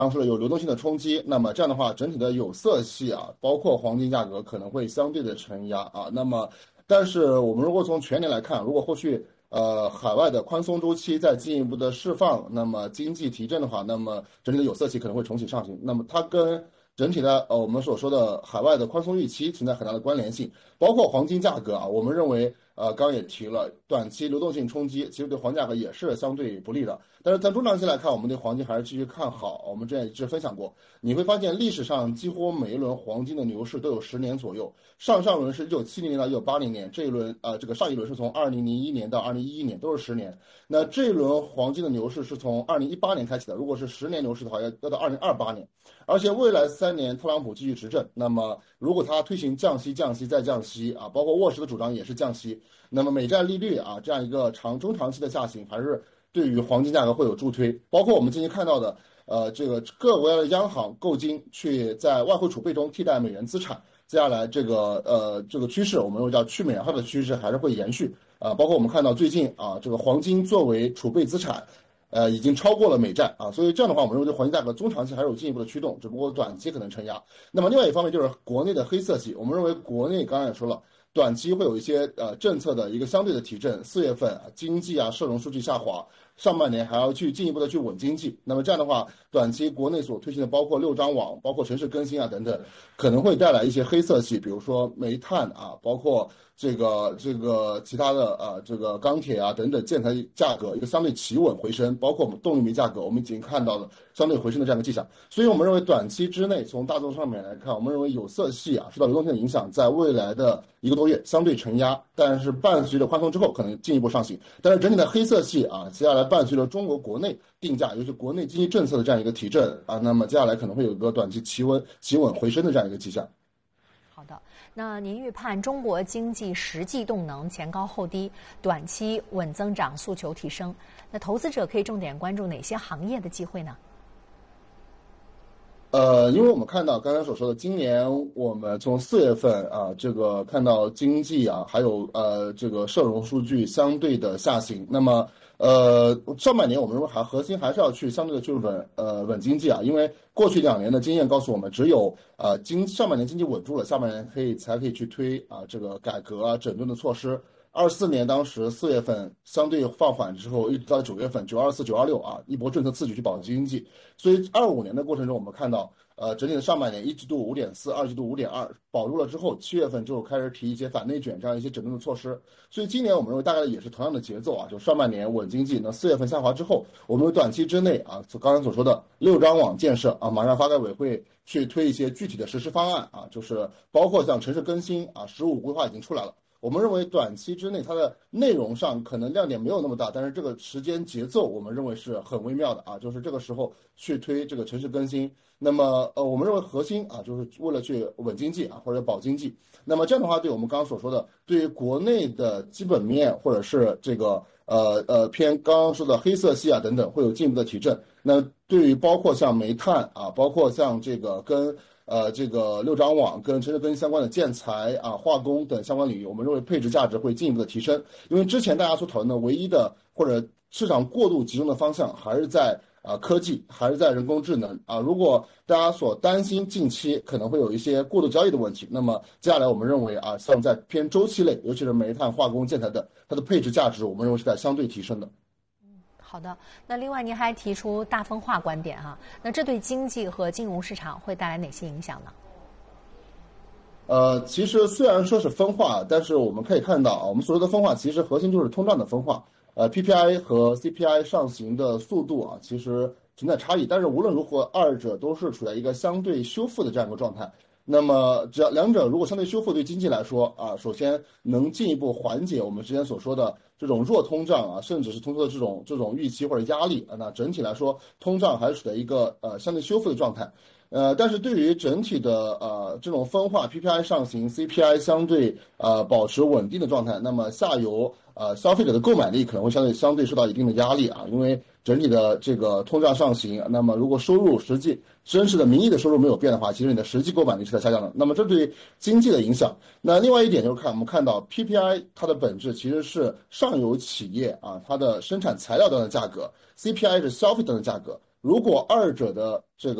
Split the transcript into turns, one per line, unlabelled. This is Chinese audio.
刚说的有流动性的冲击，那么这样的话，整体的有色系啊，包括黄金价格可能会相对的承压啊。那么，但是我们如果从全年来看，如果后续海外的宽松周期再进一步的释放，那么经济提振的话，那么整体的有色系可能会重启上行。那么它跟整体的我们所说的海外的宽松预期存在很大的关联性，包括黄金价格啊，我们认为刚刚也提了，短期流动性冲击其实对黄金价格也是相对不利的。但是在中长期来看，我们对黄金还是继续看好。我们之前一直分享过，你会发现历史上几乎每一轮黄金的牛市都有10年左右，上轮是1970年到1980年，这一轮这个上一轮是从2001年到2011年，都是10年。那这一轮黄金的牛市是从2018年开启的，如果是10年牛市的话，要到2028年。而且未来3年特朗普继续执政，那么如果他推行降息、降息再降息啊，包括沃什的主张也是降息，那么美债利率啊这样一个中长期的下行，还是对于黄金价格会有助推。包括我们近期看到的，这个各国家的央行购金去在外汇储备中替代美元资产，接下来这个趋势，我们又叫去美元化的趋势还是会延续啊。包括我们看到最近啊，这个黄金作为储备资产。已经超过了美债啊，所以这样的话，我们认为对黄金价格中长期还是有进一步的驱动，只不过短期可能承压。那么另外一方面就是国内的黑色系，我们认为国内刚刚也说了，短期会有一些政策的一个相对的提振，4月份经济啊社融数据下滑，上半年还要去进一步的去稳经济。那么这样的话，短期国内所推行的包括6张网、包括城市更新啊等等，可能会带来一些黑色系，比如说煤炭啊，包括这个其他的这个钢铁啊等等建材价格一个相对企稳回升，包括我们动力煤价格，我们已经看到了相对回升的这样一个迹象。所以我们认为短期之内，从大宗上面来看，我们认为有色系啊受到流动性的影响，在未来的1个多月相对承压，但是伴随着宽松之后可能进一步上行。但是整体的黑色系啊，接下来伴随着中国国内定价，尤其国内经济政策的这样一个提振啊，那么接下来可能会有一个短期企稳回升的这样一个迹象。
好的，那您预判中国经济实际动能前高后低，短期稳增长诉求提升，那投资者可以重点关注哪些行业的机会呢？
因为我们看到刚才所说的，今年我们从4月份啊，这个看到经济啊，还有这个社融数据相对的下行。那么上半年我们认为核心还是要去相对的去稳经济啊，因为过去2年的经验告诉我们，只有上半年经济稳住了，下半年才可以去推这个改革啊整顿的措施。24年当时4月份相对放缓之后，一直到9月份924、926啊，一波政策刺激去保经济。所以25年的过程中，我们看到整体的上半年一季度5.4，二季度5.2，保住了之后，7月份就开始提一些反内卷这样一些整顿的措施。所以今年我们认为大概也是同样的节奏啊，就上半年稳经济，那4月份下滑之后，我们短期之内啊，刚才所说的6张网建设啊，马上发改委会去推一些具体的实施方案啊，就是包括像城市更新啊，15规划已经出来了。我们认为短期之内它的内容上可能亮点没有那么大，但是这个时间节奏我们认为是很微妙的啊，就是这个时候去推这个城市更新。那么我们认为核心啊，就是为了去稳经济啊或者保经济。那么这样的话，对我们刚刚所说的对于国内的基本面或者是这个偏刚刚说的黑色系啊等等会有进一步的提振。那对于包括像煤炭啊，包括像这个跟这个6张网跟城市更新相关的建材啊、化工等相关领域，我们认为配置价值会进一步的提升。因为之前大家所讨论的唯一的或者市场过度集中的方向还是在科技，还是在人工智能啊。如果大家所担心近期可能会有一些过度交易的问题，那么接下来我们认为啊，像在偏周期类，尤其是煤炭、化工、建材等，它的配置价值我们认为是在相对提升的。
好的，那另外您还提出大分化观点哈，那这对经济和金融市场会带来哪些影响呢？
其实虽然说是分化，但是我们可以看到啊，我们所说的分化其实核心就是通胀的分化。PPI 和 CPI 上行的速度啊，其实存在差异，但是无论如何，二者都是处在一个相对修复的这样一个状态。那么，只要两者如果相对修复，对经济来说啊，首先能进一步缓解我们之前所说的这种弱通胀啊，甚至是通缩的这种预期或者压力啊，那整体来说，通胀还是处在一个相对修复的状态。但是对于整体的这种分化 PPI 上行 CPI 相对保持稳定的状态，那么下游消费者的购买力可能会相对受到一定的压力啊，因为整体的这个通胀上行，那么如果收入实际真实的名义的收入没有变的话，其实你的实际购买力是在下降的，那么这对经济的影响。那另外一点就是我们看到 PPI 它的本质其实是上游企业啊它的生产材料端的价格，CPI 是消费端的价格。 如果二者的这个